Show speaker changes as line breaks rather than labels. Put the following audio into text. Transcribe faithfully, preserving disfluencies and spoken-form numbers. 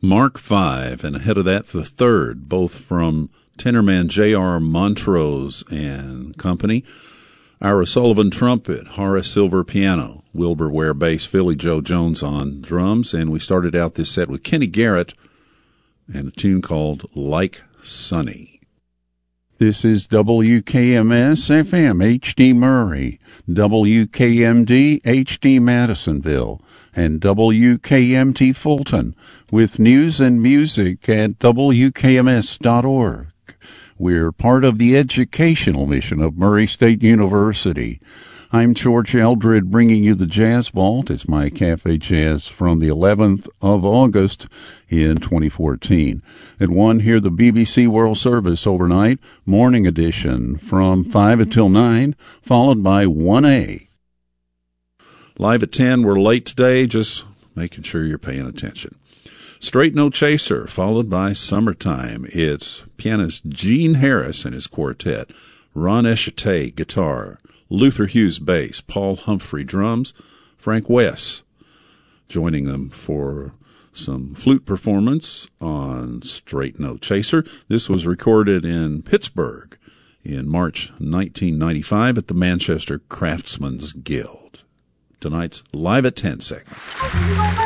Mark five, and ahead of that, the third, both from tenorman J R. Montrose and Company. Ira Sullivan trumpet, Horace Silver piano, Wilbur Ware bass, Philly Joe Jones on drums, and we started out this set with Kenny Garrett and a tune called Like Sunny.
This is W K M S F M H D Murray, W K M D H D Madisonville, and W K M T Fulton, with news and music at W K M S dot org. We're part of the educational mission of Murray State University. I'm George Eldred, bringing you the Jazz Vault. It's my Cafe Jazz from the eleventh of August in twenty fourteen. At one, hear the B B C World Service overnight, morning edition from five until nine, followed by one A.
Live at ten, we're late today, just making sure you're paying attention. Straight No Chaser, followed by Summertime. It's pianist Gene Harris and his quartet, Ron Eshate, guitar, Luther Hughes, bass, Paul Humphrey, drums, Frank West joining them for some flute performance on Straight No Chaser. This was recorded in Pittsburgh in March nineteen ninety-five at the Manchester Craftsmen's Guild. Tonight's Live at ten segment.